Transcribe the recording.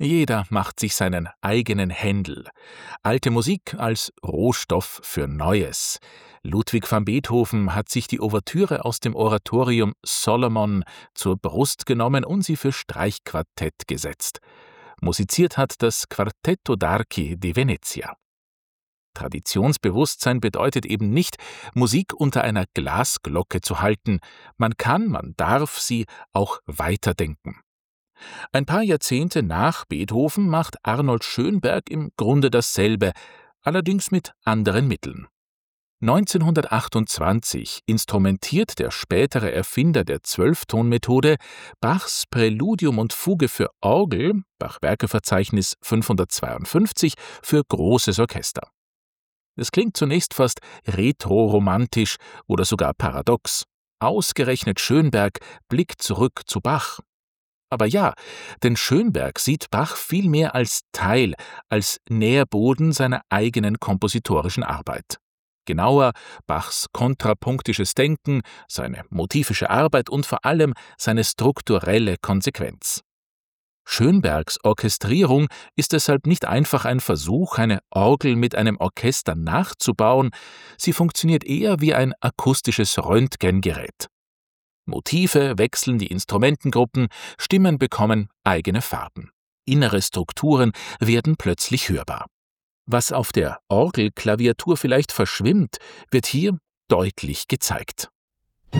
Jeder macht sich seinen eigenen Händel. Alte Musik als Rohstoff für Neues. Ludwig van Beethoven hat sich die Ouvertüre aus dem Oratorium Solomon zur Brust genommen und sie für Streichquartett gesetzt. Musiziert hat das Quartetto d'Archi di Venezia. Traditionsbewusstsein bedeutet eben nicht, Musik unter einer Glasglocke zu halten. Man darf sie auch weiterdenken. Ein paar Jahrzehnte nach Beethoven macht Arnold Schönberg im Grunde dasselbe, allerdings mit anderen Mitteln. 1928 instrumentiert der spätere Erfinder der Zwölftonmethode Bachs Präludium und Fuge für Orgel, Bach-Werkeverzeichnis 552, für großes Orchester. Es klingt zunächst fast retro-romantisch oder sogar paradox. Ausgerechnet Schönberg blickt zurück zu Bach. Aber ja, denn Schönberg sieht Bach vielmehr als Teil, als Nährboden seiner eigenen kompositorischen Arbeit. Genauer Bachs kontrapunktisches Denken, seine motivische Arbeit und vor allem seine strukturelle Konsequenz. Schönbergs Orchestrierung ist deshalb nicht einfach ein Versuch, eine Orgel mit einem Orchester nachzubauen, sie funktioniert eher wie ein akustisches Röntgengerät. Motive wechseln die Instrumentengruppen, Stimmen bekommen eigene Farben. Innere Strukturen werden plötzlich hörbar. Was auf der Orgelklaviatur vielleicht verschwimmt, wird hier deutlich gezeigt.